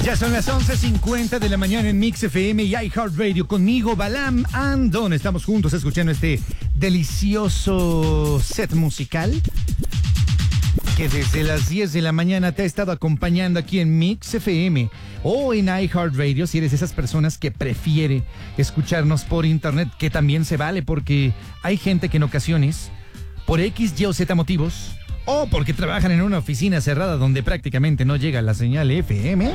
Ya son las 11:50 de la mañana en Mix FM y iHeartRadio. Conmigo, Balam Andon. Estamos juntos escuchando este delicioso set musical que desde las 10 de la mañana te ha estado acompañando aquí en Mix FM o en iHeartRadio. Si eres de esas personas que prefiere escucharnos por internet, que también se vale, porque hay gente que en ocasiones, por X, Y o Z motivos, o porque trabajan en una oficina cerrada donde prácticamente no llega la señal FM,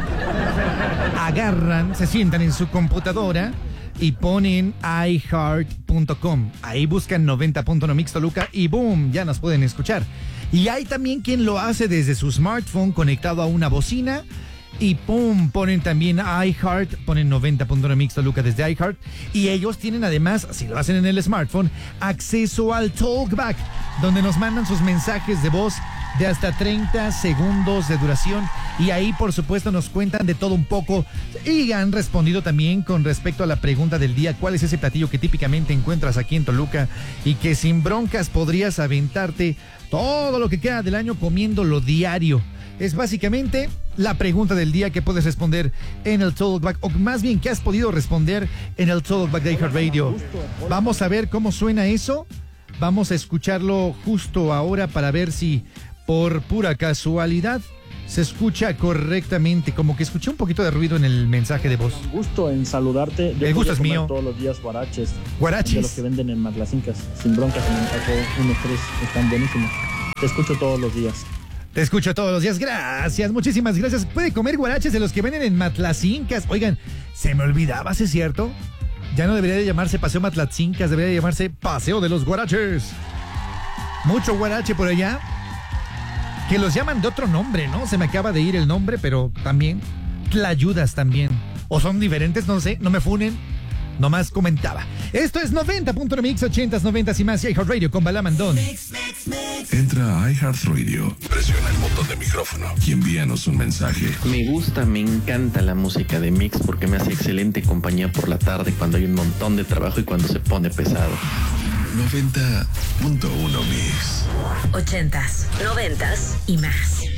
agarran, se sientan en su computadora y ponen iHeart.com. Ahí buscan 90.1 Mix Toluca y boom, ya nos pueden escuchar. Y hay también quien lo hace desde su smartphone conectado a una bocina y pum, ponen también iHeart, ponen 90.1 Mix Toluca desde iHeart. Y ellos tienen además, si lo hacen en el smartphone, acceso al Talkback, donde nos mandan sus mensajes de voz de hasta 30 segundos de duración. Y ahí, por supuesto, nos cuentan de todo un poco. Y han respondido también con respecto a la pregunta del día: ¿cuál es ese platillo que típicamente encuentras aquí en Toluca y que sin broncas podrías aventarte todo lo que queda del año comiéndolo diario? Es básicamente la pregunta del día que puedes responder en el Talkback, o más bien que has podido responder en el Talkback de iHeartRadio. Vamos a ver cómo suena eso. Vamos a escucharlo justo ahora para ver si por pura casualidad se escucha correctamente. Como que escuché un poquito de ruido en el mensaje de voz. Gusto en saludarte. Yo el gusto es mío. Todos los días guaraches. Guaraches. De los que venden en Matlacincas. Sin broncas, en el taco 1-3. Están buenísimos. Te escucho todos los días. Te escucho todos los días. Gracias, muchísimas gracias. Puede comer guaraches de los que venden en Matlacincas. Oigan, se me olvidaba, ¿sí es cierto? Ya no debería de llamarse Paseo Matlacincas, debería de llamarse Paseo de los Guaraches. Mucho guarache por allá. Que los llaman de otro nombre, ¿no? Se me acaba de ir el nombre, pero también tlayudas también. O son diferentes, no sé, no me funen. Nomás comentaba. Esto es 90.1 Mix, 80s, 90s y más. Y iHeartRadio con Balam Andon. Entra a iHeartRadio, presiona el botón de micrófono y envíanos un mensaje. Me gusta, me encanta la música de Mix porque me hace excelente compañía por la tarde cuando hay un montón de trabajo y cuando se pone pesado. 90.1 Mix. 80s, 90s y más.